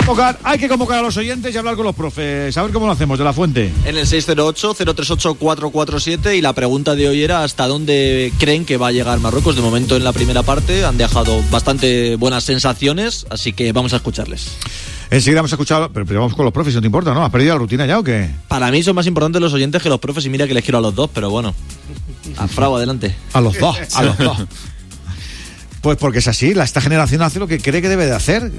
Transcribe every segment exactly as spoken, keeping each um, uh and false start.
convocar, hay que convocar a los oyentes y hablar con los profes. A ver cómo lo hacemos, de la Fuente. En el seis cero ocho, cero tres ocho, cuatro cuatro siete, y la pregunta de hoy era ¿hasta dónde creen que va a llegar Marruecos? De momento en la primera parte han dejado bastante buenas sensaciones, así que vamos a escucharles. Enseguida vamos a escuchar, pero, pero vamos con los profes, no te importa, ¿no? ¿Has perdido la rutina ya o qué? Para mí son más importantes los oyentes que los profes, y mira que les quiero a los dos, pero bueno. A Frau, adelante. A los dos, a los dos. Pues porque es así, la, esta generación hace lo que cree que debe de hacer.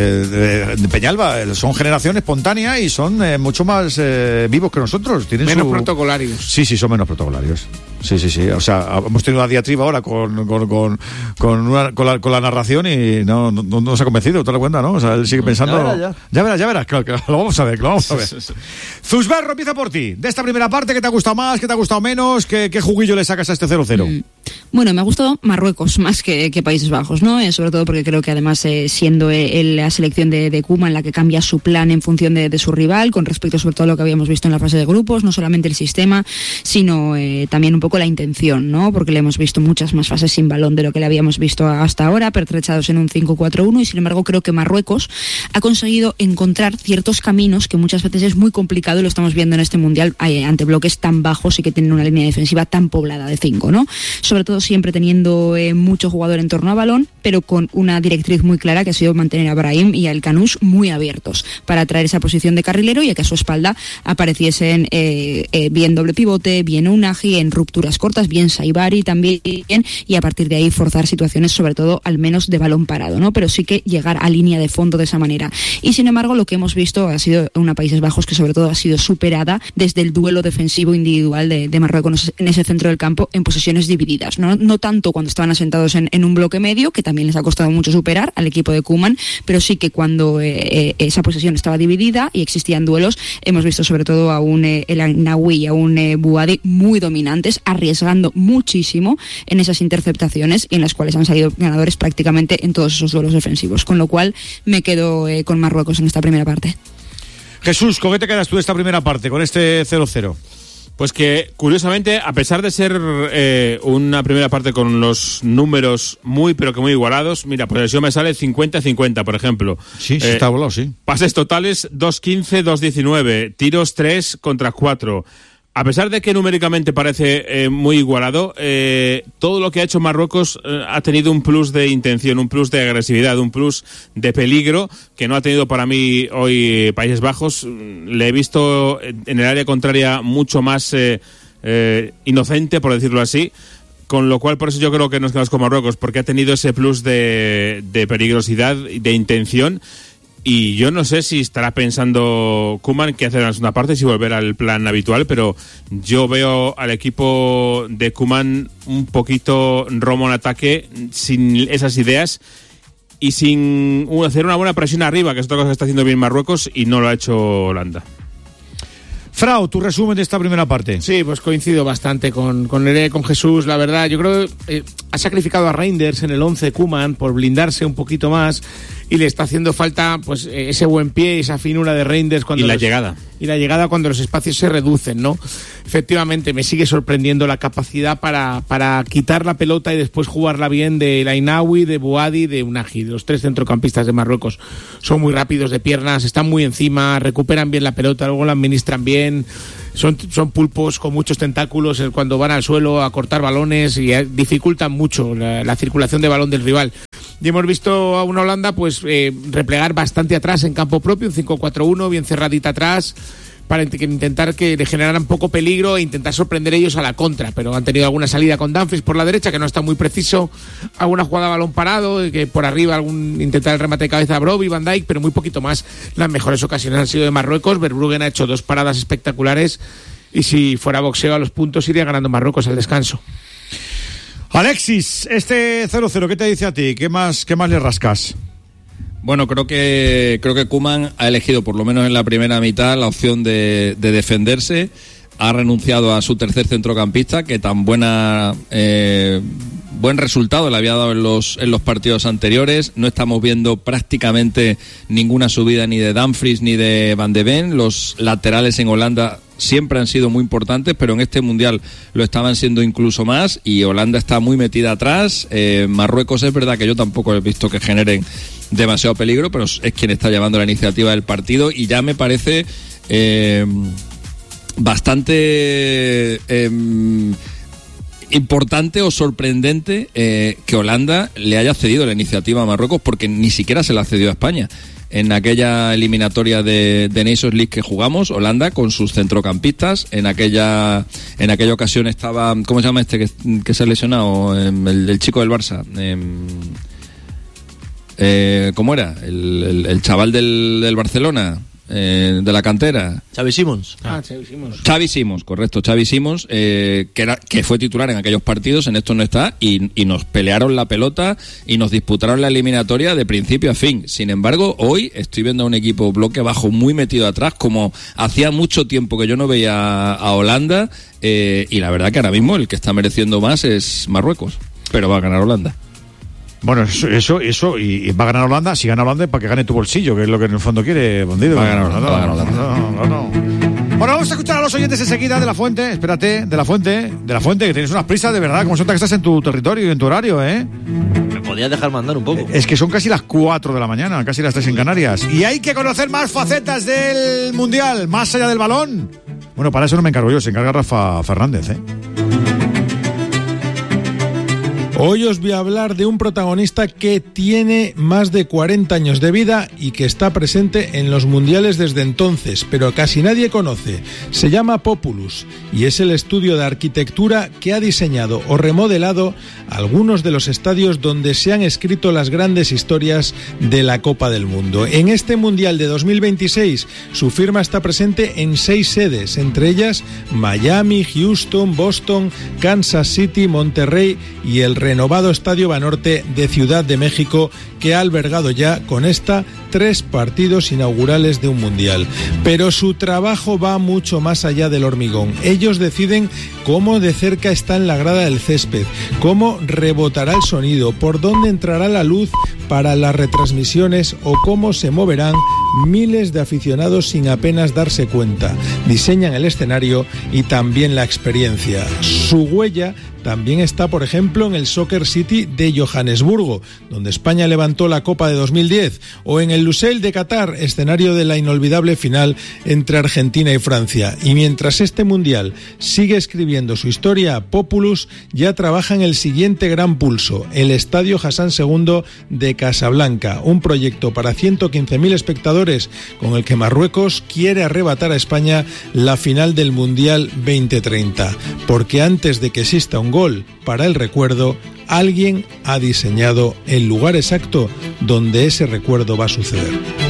Eh, de, de Peñalba, son generación espontánea y son eh, mucho más eh, vivos que nosotros. Tienen menos su... protocolarios. Sí, sí, son menos protocolarios. Sí, sí, sí. O sea, hemos tenido una diatriba ahora con con con, con, una, con, la, con la narración y no, no, no nos ha convencido, ¿te das cuenta, no? O sea, él sigue pensando... Ya verás, ya. ya verás, ya verás, claro, claro, lo vamos a ver, lo vamos a ver. Zuzberro, empieza por ti. De esta primera parte, ¿qué te ha gustado más, qué te ha gustado menos? ¿Qué, qué juguillo le sacas a este cero cero? Mm. Bueno, me ha gustado Marruecos más que, que Países Bajos, ¿no? Eh, sobre todo porque creo que además eh, siendo eh, el, la selección de, de Koeman la que cambia su plan en función de, de su rival, con respecto sobre todo a lo que habíamos visto en la fase de grupos, no solamente el sistema, sino eh, también un poco la intención, ¿no? Porque le hemos visto muchas más fases sin balón de lo que le habíamos visto hasta ahora, pertrechados en un cinco cuatro uno, y sin embargo creo que Marruecos ha conseguido encontrar ciertos caminos que muchas veces es muy complicado, y lo estamos viendo en este Mundial eh, ante bloques tan bajos y que tienen una línea defensiva tan poblada de cinco, ¿no? Sobre todo siempre teniendo eh, mucho jugador en torno a balón, pero con una directriz muy clara que ha sido mantener a Brahim y al Canús muy abiertos para traer esa posición de carrilero y a que a su espalda apareciesen eh, eh, bien doble pivote, bien Unagi, en rupturas cortas, bien Saibari también, y a partir de ahí forzar situaciones sobre todo al menos de balón parado, ¿no? Pero sí que llegar a línea de fondo de esa manera. Y sin embargo lo que hemos visto ha sido una Países Bajos que sobre todo ha sido superada desde el duelo defensivo individual de, de Marruecos en ese centro del campo en posesiones divididas, ¿no? No tanto cuando estaban asentados en, en un bloque medio, que también les ha costado mucho superar al equipo de Koeman, pero sí que cuando eh, eh, esa posesión estaba dividida y existían duelos, hemos visto sobre todo a un eh, El Ainaoui y a un eh, Bouhaddi muy dominantes, arriesgando muchísimo en esas interceptaciones y en las cuales han salido ganadores prácticamente en todos esos duelos defensivos, con lo cual me quedo eh, con Marruecos en esta primera parte. Jesús, ¿con qué te quedas tú de esta primera parte, con este cero cero? Pues que, curiosamente, a pesar de ser eh, una primera parte con los números muy, pero que muy igualados, mira, por eso me sale cincuenta cincuenta, por ejemplo. Sí, sí, eh, está volado, sí. Pases totales dos quince, dos diecinueve, tiros tres contra cuatro. A pesar de que numéricamente parece eh, muy igualado, eh, todo lo que ha hecho Marruecos eh, ha tenido un plus de intención, un plus de agresividad, un plus de peligro que no ha tenido para mí hoy Países Bajos. Le he visto en el área contraria mucho más eh, eh, inocente, por decirlo así, con lo cual por eso yo creo que nos quedamos con Marruecos, porque ha tenido ese plus de, de peligrosidad y de intención. Y yo no sé si estará pensando Koeman qué hacer en la segunda parte, si volver al plan habitual, pero yo veo al equipo de Koeman un poquito romo en ataque, sin esas ideas y sin hacer una buena presión arriba, que es otra cosa que está haciendo bien Marruecos y no lo ha hecho Holanda. Frau, tu resumen de esta primera parte. Sí, pues coincido bastante con, con, Nere, con Jesús, la verdad. Yo creo que eh, ha sacrificado a Reinders en el once Koeman por blindarse un poquito más y le está haciendo falta pues ese buen pie, esa finura de Reinders. Cuando y la los, llegada. Y la llegada cuando los espacios se reducen, ¿no? Efectivamente, me sigue sorprendiendo la capacidad para, para quitar la pelota y después jugarla bien de El Ainaoui, de Bouhaddi, de Unagi. Los tres centrocampistas de Marruecos son muy rápidos de piernas, están muy encima, recuperan bien la pelota, luego la administran bien. Son, son pulpos con muchos tentáculos cuando van al suelo a cortar balones y dificultan mucho la, la circulación de balón del rival. Y hemos visto a una Holanda pues eh, replegar bastante atrás en campo propio, un cinco cuatro uno, bien cerradita atrás, para intentar que le generaran poco peligro e intentar sorprender ellos a la contra, pero han tenido alguna salida con Dumfries por la derecha que no está muy preciso, alguna jugada a balón parado, que por arriba algún intentar el remate de cabeza a Brobbey, Van Dijk, pero muy poquito más. Las mejores ocasiones han sido de Marruecos. Verbruggen ha hecho dos paradas espectaculares y si fuera boxeo a los puntos iría ganando Marruecos al descanso. Alexis, este cero cero, ¿qué te dice a ti? ¿Qué más, qué más le rascas? Bueno, creo que creo que Koeman ha elegido, por lo menos en la primera mitad, la opción de, de defenderse. Ha renunciado a su tercer centrocampista, que tan buena eh, buen resultado le había dado en los en los partidos anteriores. No estamos viendo prácticamente ninguna subida ni de Dumfries ni de Van de Ven. Los laterales en Holanda siempre han sido muy importantes, pero en este Mundial lo estaban siendo incluso más, y Holanda está muy metida atrás. eh, Marruecos es verdad que yo tampoco he visto que generen demasiado peligro, pero es quien está llevando la iniciativa del partido y ya me parece eh, bastante eh, importante o sorprendente eh, que Holanda le haya cedido la iniciativa a Marruecos, porque ni siquiera se la cedió a España. En aquella eliminatoria de, de Nations League que jugamos, Holanda con sus centrocampistas, en aquella en aquella ocasión estaba, ¿cómo se llama este que, que se ha lesionado? El, el chico del Barça. Eh, eh, ¿Cómo era? El, el, el chaval del, del Barcelona. Eh, de la cantera. Xavi Simons. Ah, Xavi Simons. Xavi Simons, correcto. Xavi Simons, eh, que, era, que fue titular en aquellos partidos, en estos no está, y, y nos pelearon la pelota y nos disputaron la eliminatoria de principio a fin. Sin embargo, hoy estoy viendo a un equipo bloque bajo muy metido atrás, como hacía mucho tiempo que yo no veía a Holanda, eh, y la verdad que ahora mismo el que está mereciendo más es Marruecos, pero va a ganar Holanda. Bueno, eso, eso, eso y, y va a ganar Holanda. Si gana Holanda, para que gane tu bolsillo, que es lo que en el fondo quiere Bondido. Va a ganar Holanda. Va a ganar Holanda. No, no, no. Bueno, vamos a escuchar a los oyentes enseguida de La Fuente. Espérate, de La Fuente, de La Fuente, que tienes unas prisas de verdad, como suelta que estás en tu territorio y en tu horario, ¿eh? Me podías dejar mandar un poco. Es que son casi las cuatro de la mañana, casi las tres en Canarias. Y hay que conocer más facetas del Mundial, más allá del balón. Bueno, para eso no me encargo yo, se encarga Rafa Fernández, ¿eh? Hoy os voy a hablar de un protagonista que tiene más de cuarenta años de vida y que está presente en los mundiales desde entonces, pero casi nadie conoce. Se llama Populus y es el estudio de arquitectura que ha diseñado o remodelado algunos de los estadios donde se han escrito las grandes historias de la Copa del Mundo. En este Mundial de dos mil veintiséis, su firma está presente en seis sedes, entre ellas Miami, Houston, Boston, Kansas City, Monterrey y el renovado Estadio Banorte de Ciudad de México, que ha albergado ya con esta tres partidos inaugurales de un mundial. Pero su trabajo va mucho más allá del hormigón. Ellos deciden cómo de cerca está en la grada del césped, cómo rebotará el sonido, por dónde entrará la luz para las retransmisiones o cómo se moverán miles de aficionados sin apenas darse cuenta. Diseñan el escenario y también la experiencia. Su huella también está, por ejemplo, en el Soccer City de Johannesburgo, donde España levantó la Copa de dos mil diez, o en el Lusail de Qatar, escenario de la inolvidable final entre Argentina y Francia. Y mientras este Mundial sigue escribiendo su historia, Populus ya trabaja en el siguiente gran pulso, el Estadio Hassan segundo de Casablanca, un proyecto para ciento quince mil espectadores con el que Marruecos quiere arrebatar a España la final del Mundial veinte treinta. Porque antes de que exista un gol para el recuerdo, alguien ha diseñado el lugar exacto donde ese recuerdo va a suceder.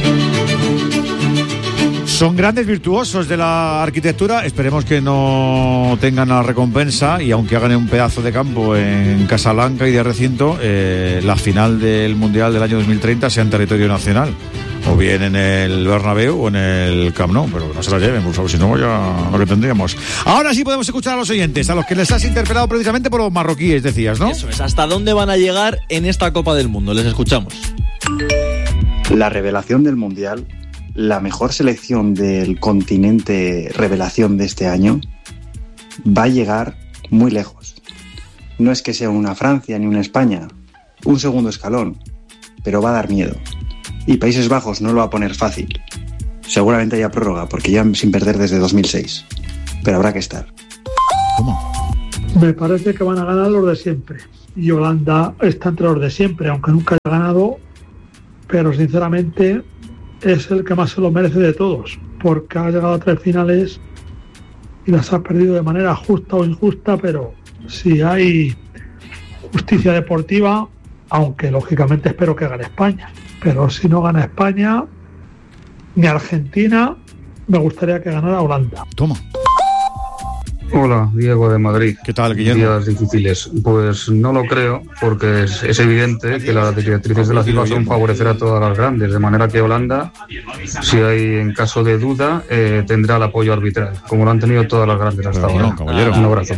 Son grandes virtuosos de la arquitectura, esperemos que no tengan la recompensa y aunque hagan un pedazo de campo en Casablanca y de recinto, eh, la final del Mundial del año dos mil treinta sea en territorio nacional, o bien en el Bernabéu o en el Camp Nou, pero no se la lleven, por favor, si no ya lo que tendríamos. Ahora sí podemos escuchar a los oyentes, a los que les has interpelado precisamente por los marroquíes, decías, ¿no? Eso es, ¿hasta dónde van a llegar en esta Copa del Mundo? Les escuchamos. La revelación del Mundial, la mejor selección del continente revelación de este año, va a llegar muy lejos. No es que sea una Francia ni una España, un segundo escalón, pero va a dar miedo. Y Países Bajos no lo va a poner fácil. Seguramente haya prórroga, porque ya sin perder desde dos mil seis. Pero habrá que estar. ¿Cómo? Me parece que van a ganar los de siempre. Y Holanda está entre los de siempre, aunque nunca haya ganado. Pero sinceramente es el que más se lo merece de todos, porque ha llegado a tres finales y las ha perdido de manera justa o injusta, pero si hay justicia deportiva, aunque lógicamente espero que gane España. Pero si no gana España, ni Argentina, me gustaría que ganara Holanda. Toma. Hola, Diego de Madrid. ¿Qué tal, Guillermo? Días difíciles. Pues no lo creo, porque es, es evidente que las directrices de la FIFA son favorecer a todas las grandes, de manera que Holanda, si hay en caso de duda, eh, tendrá el apoyo arbitral, como lo han tenido todas las grandes hasta Pero ahora. no, caballero. Un abrazo.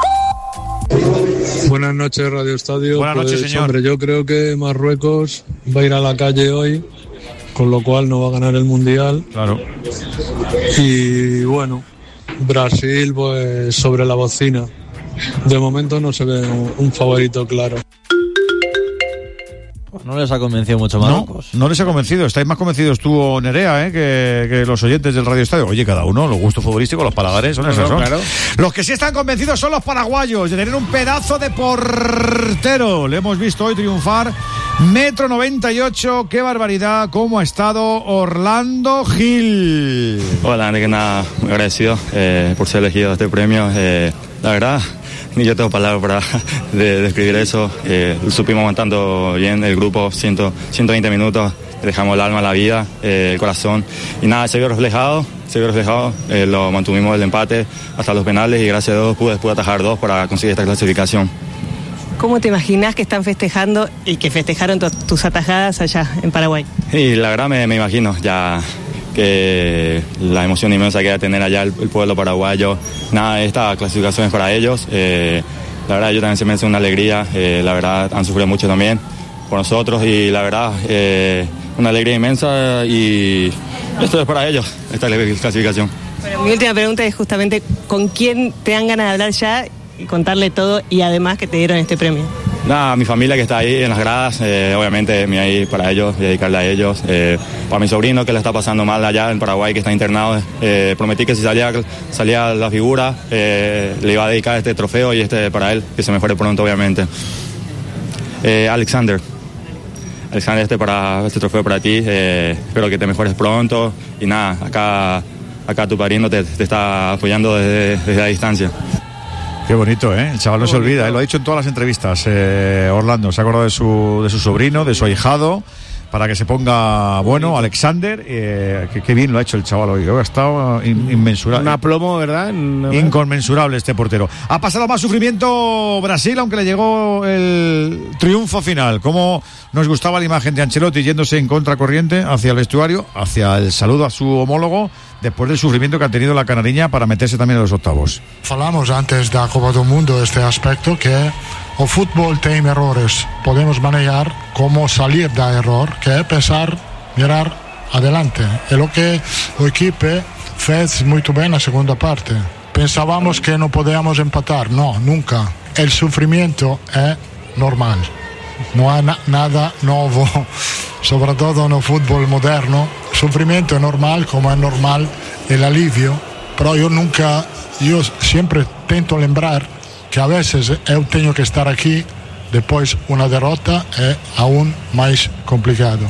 Buenas noches, Radio Estadio. Buenas pues, noches, señor. Hombre, yo creo que Marruecos va a ir a la calle hoy, con lo cual no va a ganar el Mundial. Claro. Y bueno, Brasil, pues sobre la bocina. De momento no se ve un favorito claro. No les ha convencido mucho Marruecos. No, no les ha convencido. Estáis más convencidos tú o Nerea, ¿eh? que, que los oyentes del Radio Estadio. Oye, cada uno, los gustos futbolísticos, los paladares son esos, no, ¿no? Claro. Los que sí están convencidos son los paraguayos de tener un pedazo de portero. Le hemos visto hoy triunfar. Metro noventa y ocho, qué barbaridad, cómo ha estado Orlando Gil. Hola, antes que nada, muy agradecido eh, por ser elegido a este premio. Eh, la verdad, ni yo tengo palabras para de, describir eso. Eh, supimos aguantando bien el grupo, ciento veinte minutos, dejamos el alma, la vida, eh, el corazón. Y nada, se vio reflejado, se vio reflejado. Eh, lo mantuvimos el empate hasta los penales y gracias a Dios pude, pude atajar dos para conseguir esta clasificación. ¿Cómo te imaginas que están festejando y que festejaron tu, tus atajadas allá en Paraguay? Y la verdad me, me imagino ya que la emoción inmensa que va a tener allá el, el pueblo paraguayo. Nada, esta clasificación es para ellos. Eh, la verdad ellos también se merecen una alegría. Eh, la verdad han sufrido mucho también por nosotros y la verdad eh, una alegría inmensa y esto es para ellos, esta clasificación. Bueno, mi última pregunta es justamente ¿con quién te dan ganas de hablar ya y contarle todo y además que te dieron este premio? Nada, mi familia que está ahí en las gradas, eh, obviamente me ahí para ellos, dedicarle a ellos. Eh, para mi sobrino que le está pasando mal allá en Paraguay, que está internado, eh, prometí que si salía, salía la figura, eh, le iba a dedicar este trofeo y este para él, que se mejore pronto, obviamente. Eh, Alexander, Alexander, este, para, este trofeo para ti, eh, espero que te mejores pronto y nada, acá, acá tu padrino te, te está apoyando desde, desde la distancia. Qué bonito, ¿eh? El chaval no se olvida, ¿eh? Lo ha dicho en todas las entrevistas. Eh, Orlando se ha acordado de su, de su sobrino, de su ahijado, para que se ponga bueno, Alexander. Eh, que, qué bien lo ha hecho el chaval hoy. Ha estado in, inmensurable. Un aplomo, ¿verdad? Inconmensurable este portero. Ha pasado más sufrimiento Brasil, aunque le llegó el triunfo final. Cómo nos gustaba la imagen de Ancelotti yéndose en contracorriente hacia el vestuario, hacia el saludo a su homólogo, después del sufrimiento que ha tenido la canariña para meterse también en los octavos. Falamos antes da Copa do Mundo este aspecto que o fútbol tem errores, podemos manejar como salir da error, que é pensar, mirar adelante. É o que o equipe fez muito bem na segunda parte. Pensábamos que não podíamos empatar, não, nunca. El sufrimiento é normal, não há na- nada novo, sobre todo no fútbol moderno. Sufrimiento é normal, como é normal el alivio, pero eu nunca, eu sempre tento lembrar que a veces eu tenho que estar aquí, depois una derrota é aún máis complicado.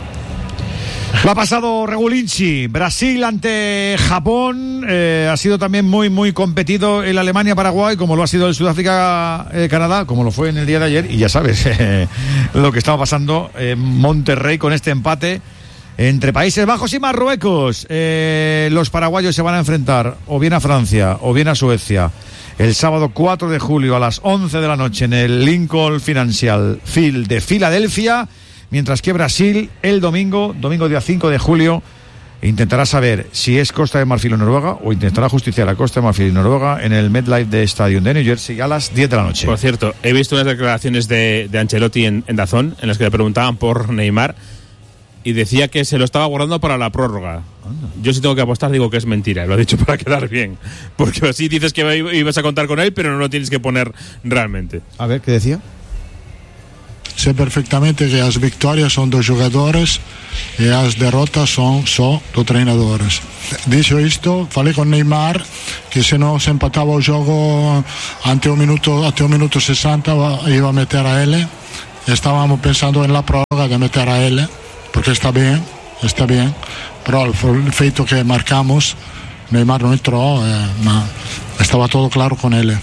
Lo ha pasado Regulinci. Brasil ante Japón. Eh, ha sido también muy, muy competido el Alemania-Paraguay, como lo ha sido el Sudáfrica-Canadá, como lo fue en el día de ayer. Y ya sabes eh, lo que estaba pasando en Monterrey con este empate entre Países Bajos y Marruecos. Eh, los paraguayos se van a enfrentar o bien a Francia o bien a Suecia el sábado cuatro de julio a las once de la noche en el Lincoln Financial Field de Filadelfia, mientras que Brasil el domingo, domingo día cinco de julio, intentará saber si es Costa de Marfil o Noruega, o intentará justiciar a Costa de Marfil y Noruega en el MetLife de Stadium de New Jersey a las diez de la noche. Por cierto, he visto unas declaraciones de, de Ancelotti en, en DAZN en las que le preguntaban por Neymar y decía que se lo estaba guardando para la prórroga. Yo si tengo que apostar digo que es mentira, lo ha dicho para quedar bien, porque así dices que ibas a contar con él pero no lo tienes que poner realmente. A ver, ¿qué decía? Sé perfectamente que as vitórias son dos jogadores e as derrotas son só dos treinadores. Dicho isto, falei con Neymar que se non se empataba o jogo ante o minuto, ante o minuto sessanta iba a meter a ele. Estábamos pensando en la prórroga de meter a ele, porque está bien, está bien, però il feito que marcamos, Neymar non entrou, eh, ma estaba todo claro con ele.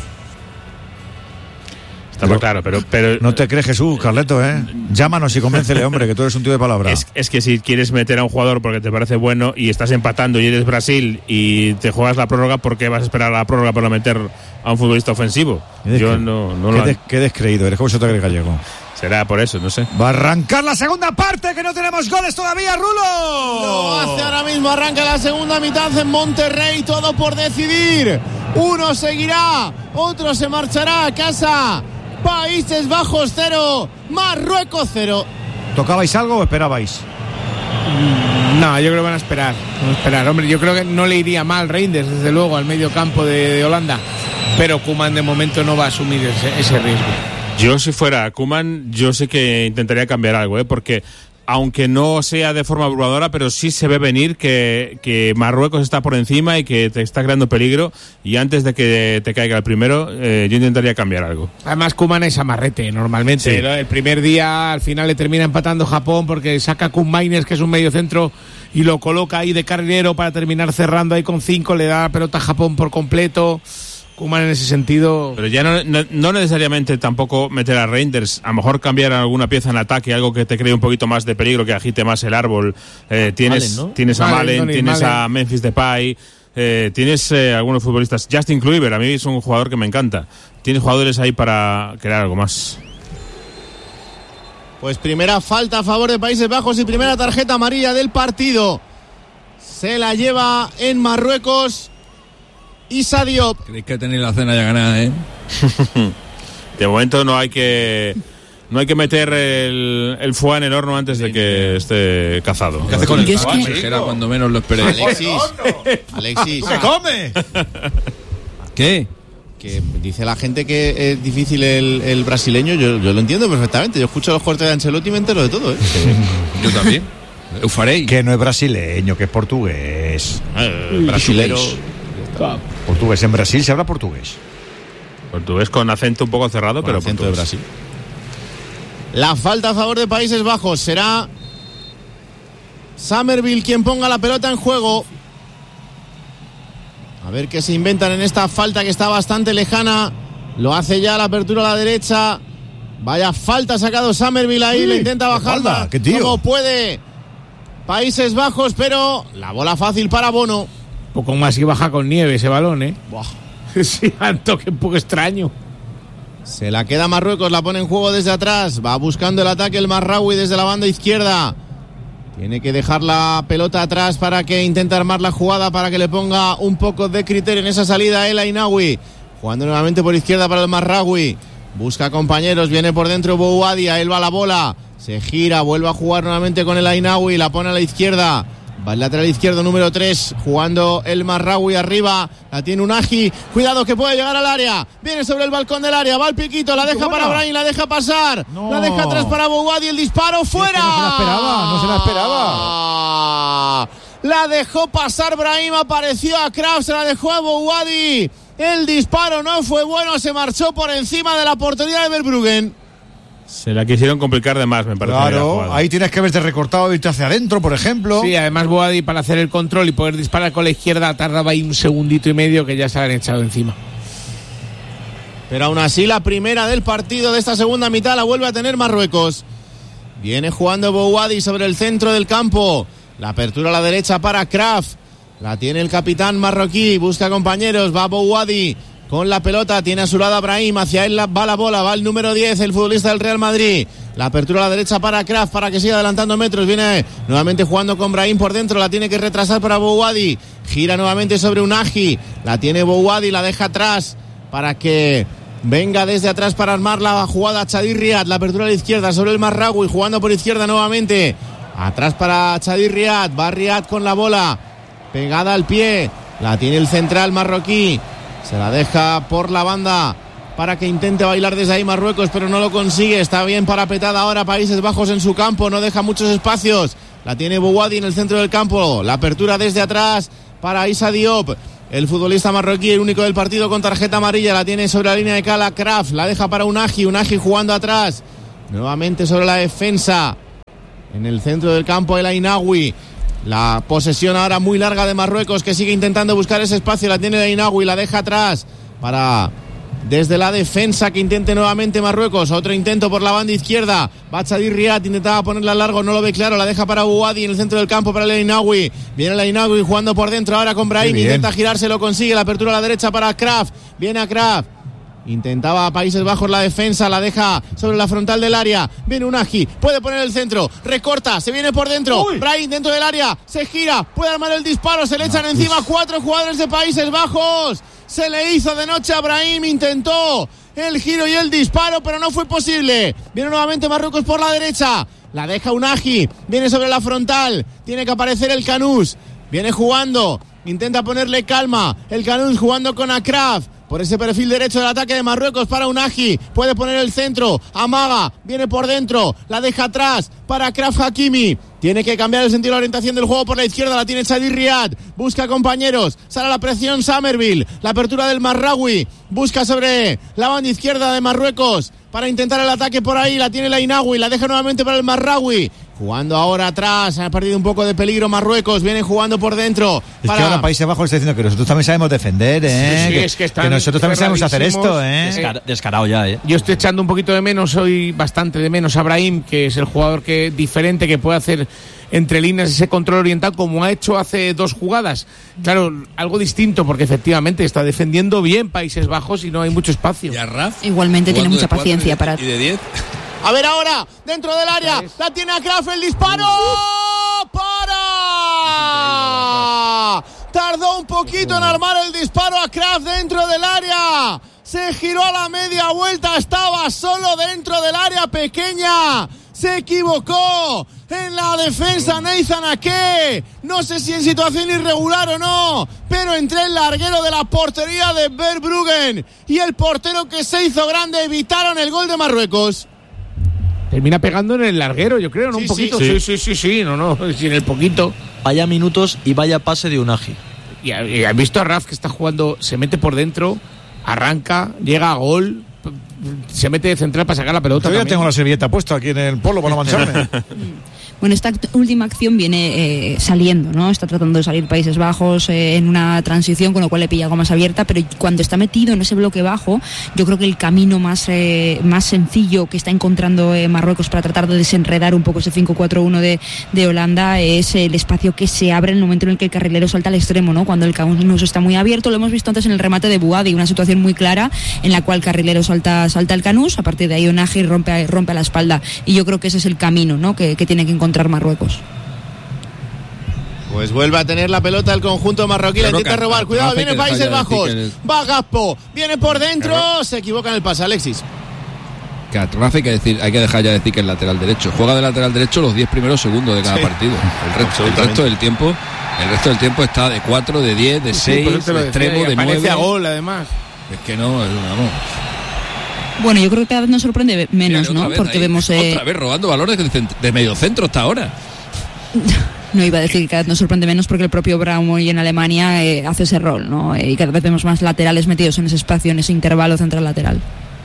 Estaba claro, pero, pero... No te crees, Jesús, Carleto, ¿eh? Llámanos y convéncele, hombre, que tú eres un tío de palabra. Es, es que si quieres meter a un jugador porque te parece bueno y estás empatando y eres Brasil y te juegas la prórroga, ¿por qué vas a esperar a la prórroga para meter a un futbolista ofensivo? Yo que, no, no qué, lo... des, qué descreído, eres como si te crees gallego. Será por eso, no sé. Va a arrancar la segunda parte, que no tenemos goles todavía, Rulo. Lo hace ahora mismo, arranca la segunda mitad en Monterrey, todo por decidir. Uno seguirá, otro se marchará a casa. Países Bajos cero, Marruecos cero. ¿Tocabais algo o esperabais? No, yo creo que van a esperar, van a esperar. Hombre, yo creo que no le iría mal Reinders, desde luego, al medio campo de, de Holanda. Pero Koeman de momento no va a asumir ese, ese riesgo. Yo si fuera Koeman, yo sí que intentaría cambiar algo, ¿eh? Porque aunque no sea de forma abrumadora, pero sí se ve venir que, que Marruecos está por encima y que te está creando peligro, y antes de que te caiga el primero, eh, yo intentaría cambiar algo. Además, Koeman es amarrete normalmente, sí. ¿no? El primer día al final le termina empatando Japón porque saca a Koen Mainers, que es un mediocentro, y lo coloca ahí de carrilero para terminar cerrando ahí con cinco, le da la pelota a Japón por completo. Koeman en ese sentido... Pero ya no, no, no necesariamente tampoco meter a Reinders, a lo mejor cambiar alguna pieza en ataque, algo que te cree un poquito más de peligro, que agite más el árbol. Eh, tienes Malen, ¿no? tienes a Malen, Malen, Donny tienes Malen. a Memphis Depay, eh, tienes eh, algunos futbolistas. Justin Kluivert, a mí es un jugador que me encanta. Tienes jugadores ahí para crear algo más. Pues primera falta a favor de Países Bajos y primera tarjeta amarilla del partido. Se la lleva en Marruecos Issa Diop. Creéis que tenéis la cena ya ganada, ¿eh? De momento no hay que no hay que meter el, el foie en el horno antes de que esté cazado. ¿Qué hace con el es foie? que- Que era cuando menos lo esperé. Alexis, Alexis, ¡Se come! ¿Qué? que dice la gente que es difícil el, el brasileño, yo, yo lo entiendo perfectamente. Yo escucho los cortes de Ancelotti y me entero de todo, ¿eh? Yo también. Eufarei. Que no es brasileño, que es portugués. Eh, brasilero. Portugués. En Brasil se habla portugués. Portugués con acento un poco cerrado, Con pero acento de portugués. Brasil. La falta a favor de Países Bajos será Summerville quien ponga la pelota en juego. A ver qué se inventan en esta falta que está bastante lejana. Lo hace ya la apertura a la derecha. Vaya falta ha sacado Summerville ahí. Sí, Le intenta qué bajarla falta, qué tío. como puede Países Bajos, pero la bola fácil para Bono. Poco más y baja con nieve ese balón, ¿eh? Buah. Sí, un toque un poco extraño. Se la queda Marruecos, la pone en juego desde atrás. Va buscando el ataque el Marraoui desde la banda izquierda. Tiene que dejar la pelota atrás para que intente armar la jugada, para que le ponga un poco de criterio en esa salida el Ainaoui. Jugando nuevamente por izquierda para el Marraoui. Busca compañeros, viene por dentro Bouhaddi, a él va la bola. Se gira, vuelve a jugar nuevamente con el Ainaoui, la pone a la izquierda. Va el lateral izquierdo número tres, jugando el Marraoui arriba. La tiene Unagi. Cuidado que puede llegar al área. Viene sobre el balcón del área. Va el piquito. La deja para Brahim. La deja pasar. No. La deja atrás para Bouhaddi. El disparo fuera. Es que no se la esperaba, no se la esperaba. La dejó pasar Brahim. Apareció a Kraft. Se la dejó a Bouhaddi. El disparo no fue bueno. Se marchó por encima de la portería de Verbruggen. Se la quisieron complicar de más, me parece. la Claro, jugada. ahí tienes que haberte recortado e irte hacia adentro, por ejemplo. Sí, además Bouhaddi, para hacer el control y poder disparar con la izquierda, tardaba ahí un segundito y medio que ya se la han echado encima. Pero aún así la primera del partido de esta segunda mitad la vuelve a tener Marruecos. Viene jugando Bouhaddi sobre el centro del campo. La apertura a la derecha para Kraft. La tiene el capitán marroquí. Busca compañeros. Va Bouhaddi con la pelota. Tiene a su lado a Brahim. Hacia él va la bola. Va el número diez, el futbolista del Real Madrid. La apertura a la derecha para Kraft para que siga adelantando metros. Viene nuevamente jugando con Brahim por dentro. La tiene que retrasar para Bouhaddi. Gira nuevamente sobre Unagi. La tiene Bouhaddi. La deja atrás para que venga desde atrás para armar la jugada Chadir Riyad. La apertura a la izquierda sobre el Marraoui, jugando por izquierda nuevamente. Atrás para Chadir Riyad. Va Riyad con la bola pegada al pie. La tiene el central marroquí. Se la deja por la banda para que intente bailar desde ahí Marruecos, pero no lo consigue. Está bien parapetada ahora Países Bajos en su campo. No deja muchos espacios. La tiene Bouhaddi en el centro del campo. La apertura desde atrás para Issa Diop. El futbolista marroquí, el único del partido con tarjeta amarilla, la tiene sobre la línea de cala Kraft, la deja para Unagi, Unagi jugando atrás, nuevamente sobre la defensa, en el centro del campo el Ainaoui, la posesión ahora muy larga de Marruecos que sigue intentando buscar ese espacio, la tiene el Ainaoui, la deja atrás para desde la defensa que intente nuevamente Marruecos, otro intento por la banda izquierda, va Chadir Riyad, intentaba ponerla largo, no lo ve claro, la deja para Bouhaddi en el centro del campo para el Ainaoui, viene el Ainaoui jugando por dentro ahora con Brahim, intenta girarse, lo consigue, la apertura a la derecha para Kraft, viene a Kraft, intentaba Países Bajos la defensa, la deja sobre la frontal del área, viene Unagi, puede poner el centro, recorta, se viene por dentro, Uy. Brahim dentro del área, se gira, puede armar el disparo, se le echan no, encima cuatro jugadores de Países Bajos. Se le hizo de noche a Brahim, intentó el giro y el disparo, pero no fue posible. Viene nuevamente Marruecos por la derecha, la deja Unagi, viene sobre la frontal, tiene que aparecer el Canús, viene jugando, intenta ponerle calma, el Canús jugando con Akraf, por ese perfil derecho del ataque de Marruecos para Unagi, puede poner el centro, amaga, viene por dentro, la deja atrás para Achraf Hakimi, tiene que cambiar el sentido de la orientación del juego por la izquierda, la tiene Chadi Riad, busca compañeros, sale a la presión Summerville, la apertura del Marraoui, busca sobre la banda izquierda de Marruecos para intentar el ataque por ahí, la tiene la Inawi, la deja nuevamente para el Marraoui, jugando ahora atrás, ha perdido un poco de peligro Marruecos, viene jugando por dentro. Es para... que ahora Países Bajos está diciendo que nosotros también sabemos defender, ¿eh? Sí, sí, que, es que, están que nosotros también sabemos hacer esto, ¿eh? Descar- descarado ya, ¿eh? Yo estoy echando un poquito de menos, hoy bastante de menos a Brahim, que es el jugador que diferente que puede hacer entre líneas ese control oriental como ha hecho hace dos jugadas. Claro, algo distinto porque efectivamente está defendiendo bien Países Bajos y no hay mucho espacio. ¿Y Achraf? Igualmente tiene mucha de paciencia para... ¿Y de diez? A ver ahora, dentro del área, la tiene Achraf, el disparo. ¡Para! Tardó un poquito en armar el disparo Achraf dentro del área. Se giró a la media vuelta, estaba solo dentro del área pequeña. Se equivocó en la defensa Nathan Ake. No sé si en situación irregular o no, pero entre el larguero de la portería de Verbruggen y el portero que se hizo grande evitaron el gol de Marruecos. Termina pegando en el larguero, yo creo, ¿no? Sí, un poquito. sí. Sí, sí, sí, sí, no, no, sí, en el poquito. Vaya minutos y vaya pase de Unagi. Y, y has visto a Raf que está jugando, se mete por dentro, arranca, llega a gol, se mete de central para sacar la pelota. Yo ya también. tengo la servilleta puesta aquí en el polo para no mancharme. Bueno, esta act- última acción viene eh, saliendo, ¿no? Está tratando de salir Países Bajos eh, en una transición, con lo cual le pilla algo más abierta, pero cuando está metido en ese bloque bajo, yo creo que el camino más eh, más sencillo que está encontrando eh, Marruecos para tratar de desenredar un poco ese cinco cuatro uno de, de Holanda es el espacio que se abre en el momento en el que el carrilero salta al extremo, ¿no? Cuando el camino está muy abierto, lo hemos visto antes en el remate de Bouhaddi, una situación muy clara en la cual carrilero salta salta el Canús, a partir de ahí Unagi rompe, rompe a la espalda, y yo creo que ese es el camino, ¿no? que, que tiene que encontrar Marruecos. Pues vuelve a tener la pelota el conjunto marroquí, la intenta robar, cuidado, viene Países Bajos, va Gakpo, viene por dentro, se equivoca en el pase, Alexis. Que a Achraf hay que decir, hay que dejar ya de decir que es lateral derecho. Juega de lateral derecho los diez primeros segundos de cada sí. partido. El resto, el resto del tiempo, el resto del tiempo está de cuatro, de diez, de seis, sí, de extremo, de nueve. Parece a gol, además. Es que no, es una no. Bueno, yo creo que cada vez nos sorprende menos, ¿no? Vez, Porque ahí, vemos... Eh... Otra vez robando valores de, de medio centro hasta ahora. No iba a decir que cada vez nos sorprende menos porque el propio Braun hoy en Alemania eh, hace ese rol, ¿no? Eh, y cada vez vemos más laterales metidos en ese espacio, en ese intervalo central-lateral.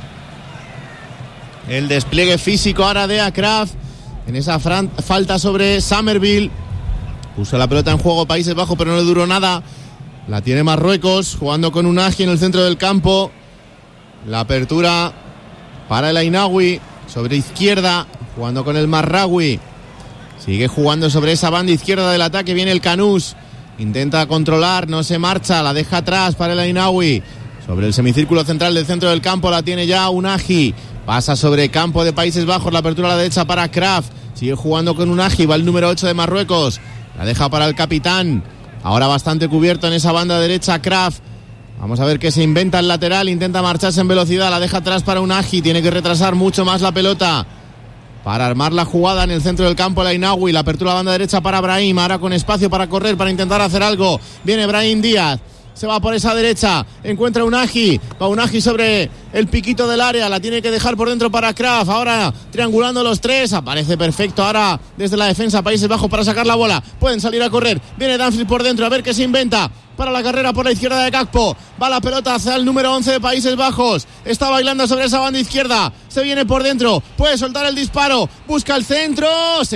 El despliegue físico ahora de Achraf en esa fran- falta sobre Summerville. Puso la pelota en juego Países Bajos, pero no le duró nada. La tiene Marruecos, jugando con Unagi en el centro del campo. La apertura para el Ainawi sobre izquierda, jugando con el Marraoui. Sigue jugando sobre esa banda izquierda del ataque, viene el Canús. Intenta controlar, no se marcha, la deja atrás para el Ainawi. Sobre el semicírculo central del centro del campo la tiene ya Unagi. Pasa sobre campo de Países Bajos, la apertura a la derecha para Achraf. Sigue jugando con Unagi, va el número ocho de Marruecos. La deja para el capitán. Ahora bastante cubierto en esa banda derecha Achraf. Vamos a ver qué se inventa el lateral, intenta marcharse en velocidad, la deja atrás para Unagi, tiene que retrasar mucho más la pelota para armar la jugada en el centro del campo el Ainawi, la apertura a la banda derecha para Brahim, ahora con espacio para correr, para intentar hacer algo, viene Brahim Díaz, se va por esa derecha, encuentra Unagi, va Unagi sobre el piquito del área, la tiene que dejar por dentro para Achraf, ahora triangulando los tres, aparece perfecto ahora desde la defensa Países Bajos para sacar la bola, pueden salir a correr, viene Danfield por dentro, a ver qué se inventa, para la carrera por la izquierda de Gakpo, va la pelota hacia el número once de Países Bajos, está bailando sobre esa banda izquierda, se viene por dentro, puede soltar el disparo, busca el centro, se